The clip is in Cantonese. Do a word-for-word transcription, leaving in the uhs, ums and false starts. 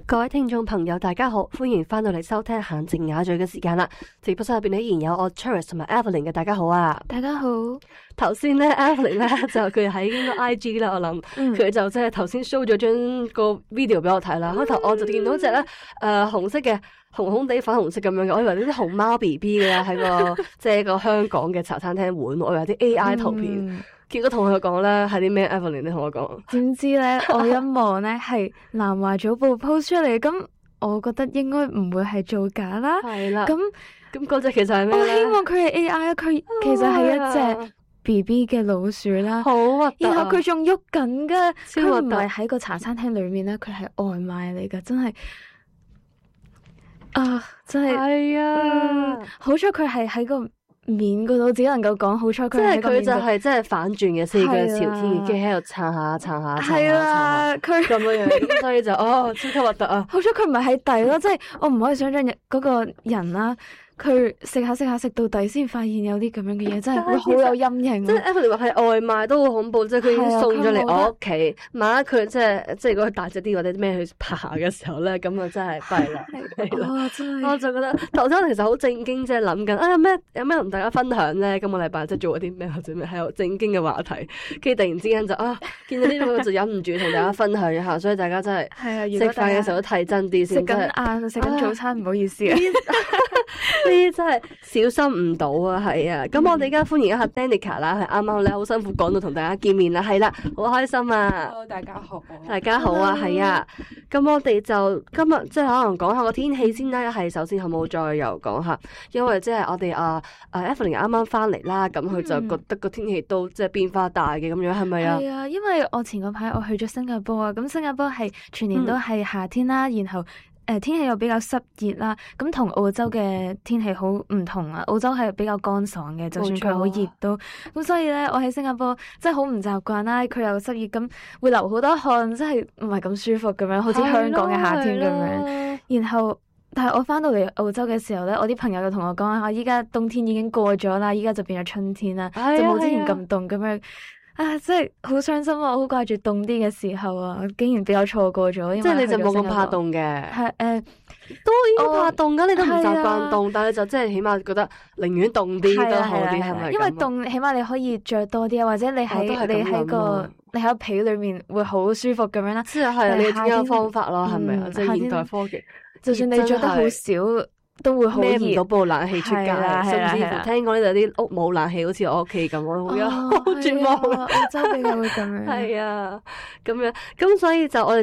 各位聽眾朋友，大家好，歡迎翻到嚟收聽閒情雅聚嘅時間啦。直播室入邊依然有我 Charis 同埋 Evelyn 嘅，大家好啊！ 大家好。 頭先咧 Evelyn 咧就佢喺個 I G 啦，我諗佢、嗯、就即係頭先 show 咗張個 video 俾我睇啦。開頭、嗯、我就見到隻咧誒、呃、紅色嘅紅紅地粉紅色咁樣嘅，我以為呢啲熊貓 B B 嘅啦，喺個即係個香港嘅茶餐廳碗，我以為啲 A I 圖片。嗯結果同佢講咧係啲咩 Evelyn 你同我講， 點知咧我一望咧係南華早報 post 出嚟，咁我覺得應該唔會係造假啦。係啦，咁咁嗰隻其實係咩咧？ 我希望佢係 A I， 佢其實係一隻 B B 嘅老鼠啦。好核突！然後佢仲喐緊噶，佢唔係喺個茶餐廳裏面咧，佢係外賣嚟噶，真係啊，真係係啊、嗯！好彩佢係喺個面嗰度，只能夠講好彩佢係佢就係即係反轉嘅四腳朝天，跟住喺度撐下撐下撐下撐下，佢咁樣樣，咁所以就哦超級核突啊！ 好彩佢唔係喺底咯，即係我唔可以想象嗰個人啦。佢食下食下食到底先發現有啲咁樣嘅嘢，真係會好有陰影。 即係 Evelyn 話係外賣都好恐怖，即係佢已經送咗嚟我屋企，萬一佢即係即係如果佢大隻啲或者咩去爬嘅時候咧，咁啊真係弊啦。 哦，真係。 我就覺得頭先其實好正經，即係諗緊啊有咩有咩同大家分享咧？今個禮拜即係做咗啲咩或者咩係有正經嘅話題，跟住突然之間就啊見到呢個就忍唔住同大家分享一下，所以大家真係係啊食飯嘅時候都睇真啲先。 食緊晏食緊早餐，唔好意思啊。 呢啲真係小心唔到啊，係啊！咁我哋而家歡迎一下 Danica 啦，係啱啱咧好辛苦趕到同大家見面啦，係啦，好開心啊 ！Hello， 大家好， 大家好啊，係啊！咁我哋就今日即係可能講下個天氣先啦，係首先好冇再又講下，因為即係我哋啊啊 Evelyn 啱啱翻嚟啦，咁佢就覺得個天氣都即係變化大嘅咁樣，係咪啊？ 係啊，因為我前個排我去咗新加坡啊，咁新加坡係全年都係夏天啦，嗯、然後。誒、呃，天氣又比較濕熱啦，咁同澳洲嘅天氣好唔同啊！澳洲係比較乾爽嘅，就算佢好熱都，咁所以咧，我喺新加坡真係好唔習慣啦。佢又濕熱，咁會流好多汗，真係唔係咁舒服咁樣，好似香港嘅夏天咁樣。然後，但係我翻到嚟澳洲嘅時候咧，我啲朋友就同我講啊，依家冬天已經過咗啦，依家就變咗春天啦，哎、呀就冇之前咁凍咁樣。啊，真係好傷心啊！好掛住凍啲嘅時候啊，竟然比較錯過咗。 即係你就冇咁怕凍嘅， 係誒，呃、 都已經怕凍噶，你都唔習慣凍，但係你就即係起碼覺得寧願凍啲都好啲，係咪？ 因為凍起碼你可以着多啲啊，或者你喺你喺個你喺個被裏面會好舒服咁樣啦。 即係係你自己嘅方法咯，係咪啊？即係現代科技， 就算你着得好少。都會好熱， 孭唔到部冷氣出街，甚至乎聽講呢度啲屋冇冷氣，好似我屋企咁，我好有好絕望啊！ 澳洲比較會咁樣， 係啊，咁樣咁所以就我哋。